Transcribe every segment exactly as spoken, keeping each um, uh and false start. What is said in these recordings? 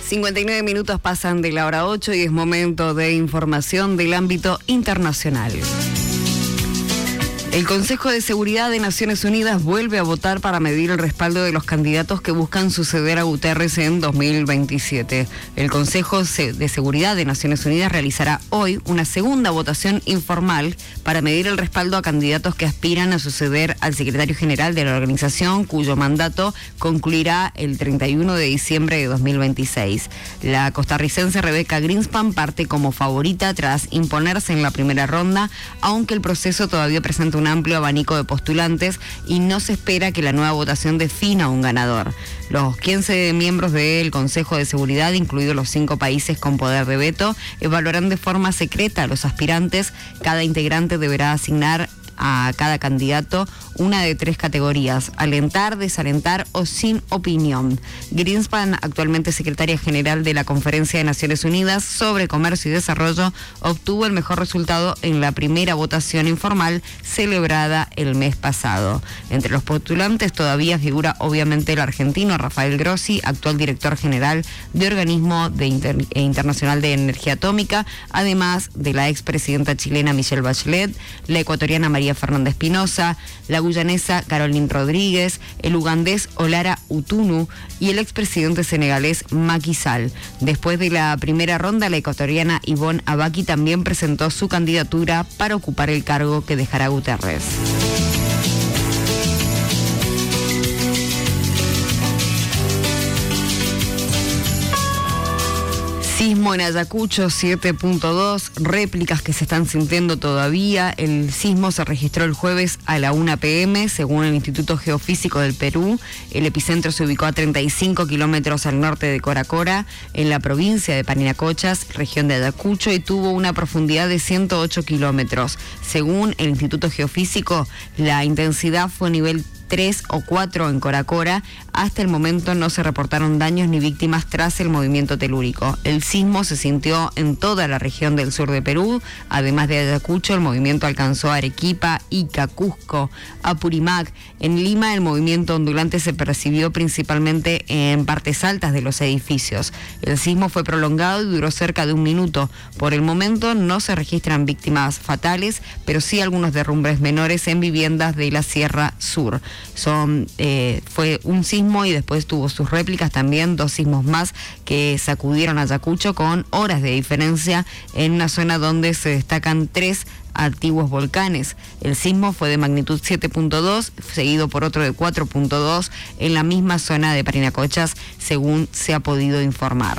cincuenta y nueve minutos pasan de la hora ocho y es momento de información del ámbito internacional. El Consejo de Seguridad de Naciones Unidas vuelve a votar para medir el respaldo de los candidatos que buscan suceder a Guterres en dos mil veintisiete. El Consejo de Seguridad de Naciones Unidas realizará hoy una segunda votación informal para medir el respaldo a candidatos que aspiran a suceder al secretario general de la organización, cuyo mandato concluirá el treinta y uno de diciembre de dos mil veintiséis. La costarricense Rebecca Greenspan parte como favorita tras imponerse en la primera ronda, aunque el proceso todavía presenta un amplio abanico de postulantes y no se espera que la nueva votación defina un ganador. Los quince miembros del Consejo de Seguridad, incluidos los cinco países con poder de veto, evaluarán de forma secreta a los aspirantes. Cada integrante deberá asignar a cada candidato una de tres categorías: alentar, desalentar o sin opinión. Greenspan, actualmente secretaria general de la Conferencia de Naciones Unidas sobre Comercio y Desarrollo, obtuvo el mejor resultado en la primera votación informal celebrada el mes pasado. Entre los postulantes todavía figura obviamente el argentino Rafael Grossi, actual director general de Organismo de Inter- Internacional de Energía Atómica, además de la expresidenta chilena Michelle Bachelet, la ecuatoriana María Fernanda Espinosa, la guyanesa Caroline Rodríguez, el ugandés Olara Utunu y el expresidente senegalés Macky Sall. Después de la primera ronda, la ecuatoriana Ivonne Abaki también presentó su candidatura para ocupar el cargo que dejará Guterres. Sismo en Ayacucho, siete punto dos, réplicas que se están sintiendo todavía. El sismo se registró el jueves a la una pe eme, según el Instituto Geofísico del Perú. El epicentro se ubicó a treinta y cinco kilómetros al norte de Coracora, en la provincia de Parinacochas, región de Ayacucho, y tuvo una profundidad de ciento ocho kilómetros. Según el Instituto Geofísico, la intensidad fue nivel tres o cuatro en Coracora. Hasta el momento no se reportaron daños ni víctimas tras el movimiento telúrico. El sismo se sintió en toda la región del sur de Perú. Además de Ayacucho, el movimiento alcanzó a Arequipa, Ica, Cusco, Apurímac. En Lima, el movimiento ondulante se percibió principalmente en partes altas de los edificios. El sismo fue prolongado y duró cerca de un minuto. Por el momento no se registran víctimas fatales, pero sí algunos derrumbes menores en viviendas de la Sierra Sur. Son, eh, fue un sismo y después tuvo sus réplicas también, dos sismos más que sacudieron a Ayacucho con horas de diferencia en una zona donde se destacan tres antiguos volcanes. El sismo fue de magnitud siete punto dos, seguido por otro de cuatro punto dos en la misma zona de Parinacochas, según se ha podido informar.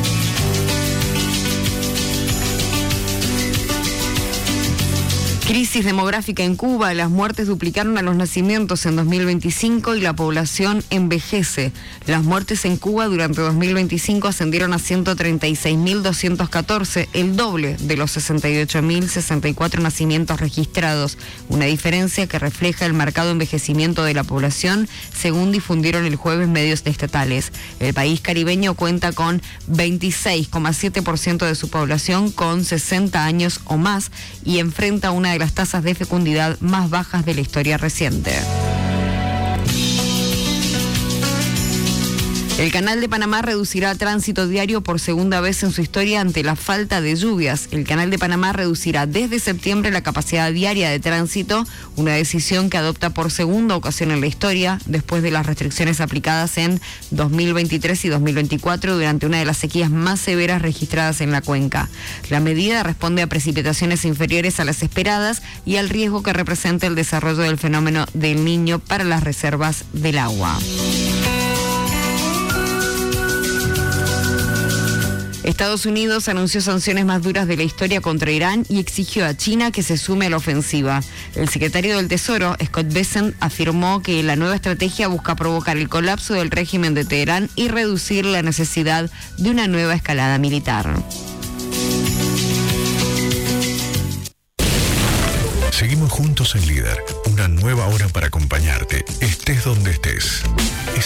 Crisis demográfica en Cuba. Las muertes duplicaron a los nacimientos en dos mil veinticinco y la población envejece. Las muertes en Cuba durante dos mil veinticinco ascendieron a ciento treinta y seis mil doscientos catorce, el doble de los sesenta y ocho mil sesenta y cuatro nacimientos registrados, una diferencia que refleja el marcado envejecimiento de la población, según difundieron el jueves medios estatales. El país caribeño cuenta con veintiséis coma siete por ciento de su población con sesenta años o más y enfrenta una de las tasas de fecundidad más bajas de la historia reciente. El Canal de Panamá reducirá tránsito diario por segunda vez en su historia ante la falta de lluvias. El Canal de Panamá reducirá desde septiembre la capacidad diaria de tránsito, una decisión que adopta por segunda ocasión en la historia, después de las restricciones aplicadas en dos mil veintitrés y dos mil veinticuatro durante una de las sequías más severas registradas en la cuenca. La medida responde a precipitaciones inferiores a las esperadas y al riesgo que representa el desarrollo del fenómeno del Niño para las reservas del agua. Estados Unidos anunció sanciones más duras de la historia contra Irán y exigió a China que se sume a la ofensiva. El secretario del Tesoro, Scott Bessent, afirmó que la nueva estrategia busca provocar el colapso del régimen de Teherán y reducir la necesidad de una nueva escalada militar. Seguimos juntos en Líder, una nueva hora para acompañarte, estés donde estés.